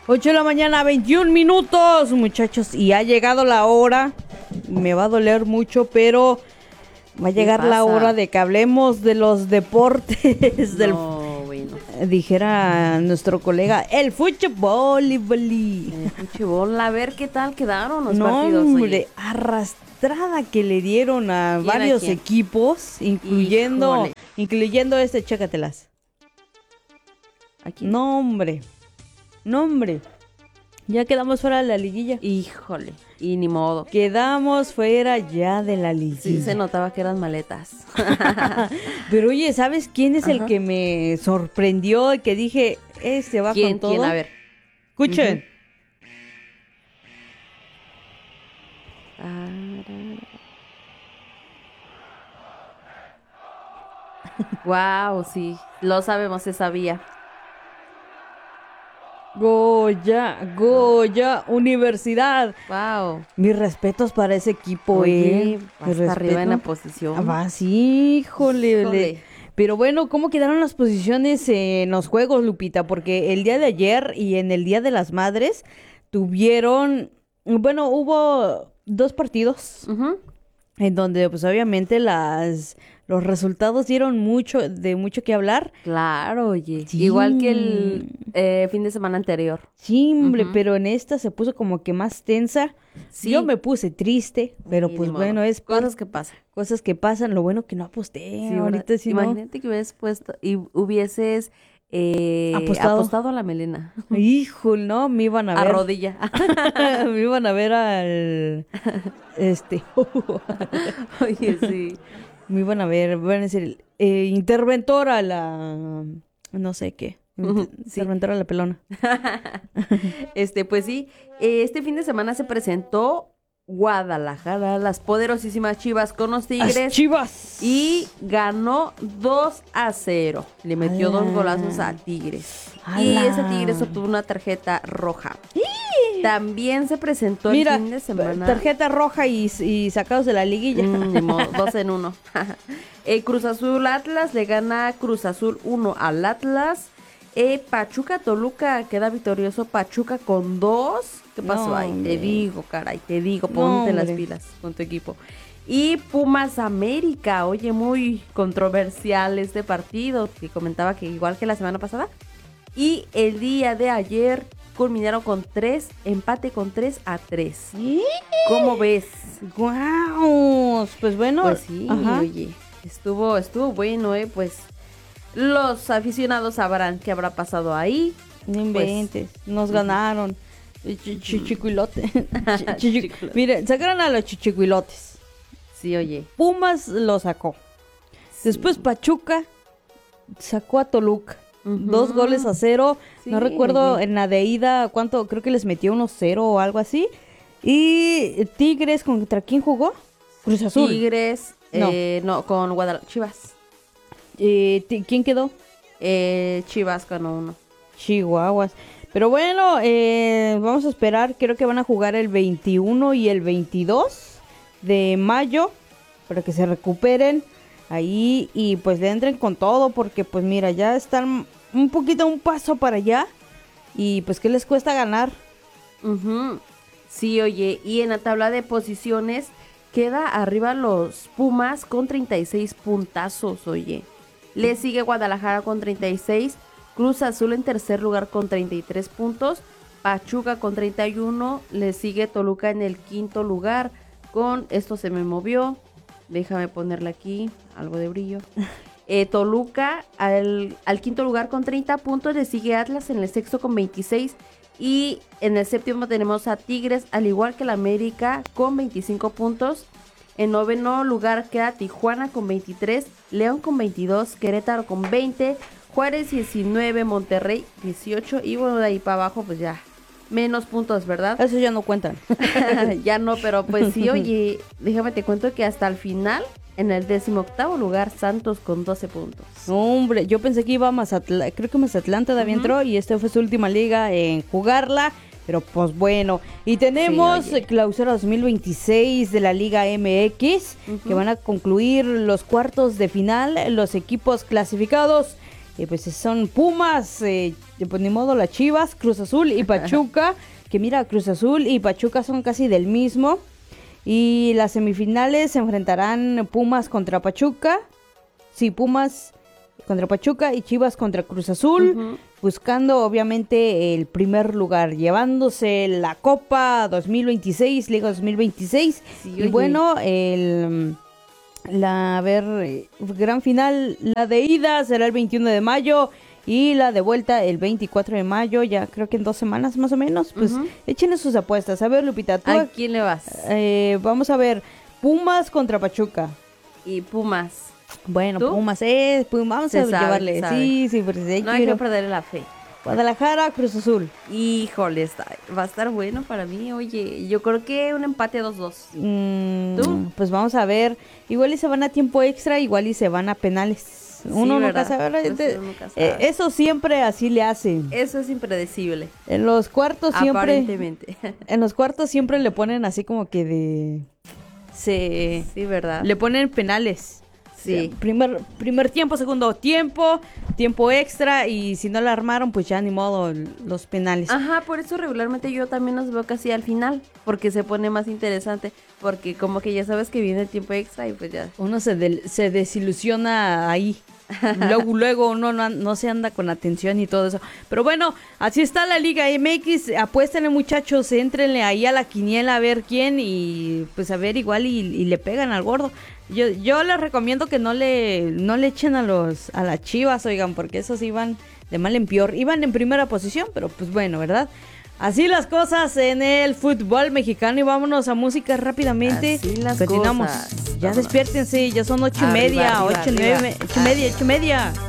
8 de la mañana, 21 minutos, muchachos. Y ha llegado la hora. Me va a doler mucho, pero va a llegar la hora de que hablemos de los deportes. Bueno. Dijera nuestro colega, el fútbol. El fútbol, a ver qué tal quedaron los partidos. Hombre, arrastrada que le dieron a varios equipos, incluyendo este, chécatelas. Aquí. No, hombre. Ya quedamos fuera de la liguilla. Híjole, y ni modo. Quedamos fuera ya de la liguilla. Sí, se notaba que eran maletas. Pero oye, ¿sabes quién es el que me sorprendió y que dije, este va con todo? ¿Quién? A ver. Escuchen. Wow, sí, lo sabemos, se sabía. Goya Universidad. Wow. Mis respetos para ese equipo, Oye, hasta arriba en la posición. Va, sí, híjole. Pero bueno, ¿cómo quedaron las posiciones en los juegos, Lupita? Porque el día de ayer y en el Día de las Madres hubo 2 partidos en donde pues obviamente los resultados dieron mucho que hablar. Claro, oye. Sí. Igual que el fin de semana anterior. Sí, hombre, pero en esta se puso como que más tensa. Sí. Yo me puse triste, pero Sí, pues ni bueno, modo. es cosas que pasan. Cosas que pasan. Lo bueno que no aposté. Sí, ahorita sí no. imagínate que hubieses puesto y hubieses apostado a la melena. Híjole, no, me iban a ver. A rodilla. Me iban a ver al Oye, sí. Me iban a ver, van a decir, interventor a la no sé qué. Interventor a la pelona. Pues sí, este fin de semana se presentó Guadalajara, las poderosísimas Chivas con los Tigres. ¡Las Chivas! Y ganó 2-0. Le metió 2 golazos a Tigres. ¡Ala! Y ese Tigres obtuvo una tarjeta roja. También se presentó el fin de semana. Tarjeta roja y sacados de la liguilla. Ni modo, 2 en 1. Cruz Azul Atlas le gana Cruz Azul 1 al Atlas. Pachuca Toluca queda victorioso Pachuca con 2. ¿Qué pasó ahí? Hombre. Te digo, ponte las pilas con tu equipo. Y Pumas América, oye, muy controversial este partido, que comentaba que igual que la semana pasada. Y el día de ayer culminaron con empate con 3-3. ¿Sí? ¿Cómo ves? ¡Guau! Pues bueno. Pues sí, oye, estuvo bueno, pues los aficionados sabrán qué habrá pasado ahí. No inventes, nos ganaron. Chichicuilote. Miren, sacaron a los chichicuilotes. Sí, oye. Pumas lo sacó. Sí. Después Pachuca sacó a Toluca. 2-0. Sí, no recuerdo en la de ida cuánto, creo que les metió 1-0 o algo así. Y Tigres, ¿contra quién jugó? Cruz Azul. Tigres, no, con Chivas. ¿Quién quedó? Chivas ganó 1. Chihuahuas. Pero bueno, vamos a esperar. Creo que van a jugar el 21 y el 22 de mayo para que se recuperen ahí y pues le entren con todo porque pues mira, ya están un paso para allá y pues ¿qué les cuesta ganar? Sí, oye, y en la tabla de posiciones queda arriba los Pumas con 36 puntazos, oye. Le sigue Guadalajara con 36, Cruz Azul en tercer lugar con 33 puntos, Pachuca con 31, le sigue Toluca en el quinto lugar con, esto se me movió, déjame ponerle aquí algo de brillo. Toluca al quinto lugar con 30 puntos, le sigue Atlas en el sexto con 26 y en el séptimo tenemos a Tigres, al igual que el América, con 25 puntos. En noveno lugar queda Tijuana con 23, León con 22, Querétaro con 20, Juárez 19, Monterrey 18 y bueno, de ahí para abajo pues ya menos puntos, ¿verdad? Eso ya no cuentan. Ya no, pero pues sí, oye, déjame te cuento que hasta el final, en el 18º lugar, Santos con 12 puntos. Hombre, yo pensé que iba a Mazatlán, creo que Mazatlán todavía entró y esta fue su última liga en jugarla. Pero pues bueno, y tenemos clausura 2026 de la Liga MX, que van a concluir los cuartos de final, los equipos clasificados pues son Pumas, pues ni modo las Chivas, Cruz Azul y Pachuca, que mira, Cruz Azul y Pachuca son casi del mismo. Y las semifinales se enfrentarán Pumas contra Pachuca, sí, Pumas contra Pachuca y Chivas contra Cruz Azul, buscando obviamente el primer lugar, llevándose la Copa 2026, Liga 2026. Sí, y bueno, gran final, la de ida será el 21 de mayo y la de vuelta el 24 de mayo, ya creo que en 2 semanas más o menos. Pues échenle sus apuestas. A ver, Lupita, ¿tú a quién le vas? Vamos a ver, Pumas contra Pachuca. Y Pumas. Bueno, ¿Tú? Pumas, vamos a llevarle. Sí, pues no hay que perder la fe. Guadalajara, Cruz Azul. Híjole, va a estar bueno para mí. Oye, yo creo que un empate 2-2. ¿Tú? Pues vamos a ver. Igual y se van a tiempo extra, igual y se van a penales. Uno nunca sabe. Eso siempre así le hacen. Eso es impredecible. En los cuartos siempre. Aparentemente. En los cuartos siempre le ponen así como que de. Sí, ¿verdad? Le ponen penales. Sí. Primer tiempo, segundo tiempo, tiempo extra, y si no la armaron, pues ya ni modo, los penales. Ajá, por eso regularmente yo también los veo casi al final, porque se pone más interesante, porque como que ya sabes que viene el tiempo extra y pues ya. Uno se desilusiona ahí. Luego uno no se anda con atención y todo eso. Pero bueno, así está la Liga MX. Apuéstenle, muchachos, éntrenle ahí a la quiniela a ver quién, y pues a ver igual y le pegan al gordo. Yo les recomiendo que no le echen a las Chivas, oigan, porque esos iban de mal en peor. Iban en primera posición, pero pues bueno, ¿verdad? Así las cosas en el fútbol mexicano, y vámonos a música rápidamente. Así las continuamos. Cosas. Ya despiértense, ya son 8:30, 8:30.